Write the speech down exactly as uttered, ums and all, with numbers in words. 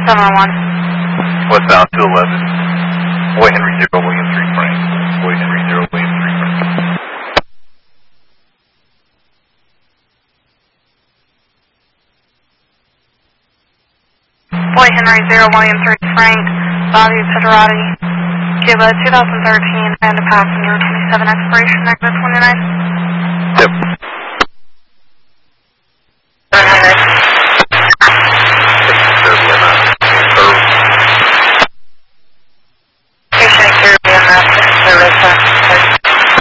seven one. Westbound two eleven. Boy Henry zero, William three Frank. Boy Henry zero, William three Frank. Boy Henry zero, William three Frank. Bobby Pederati, Cuba, two thousand thirteen, and a passenger, twenty-seven expiration, exit twenty-nine. Yep.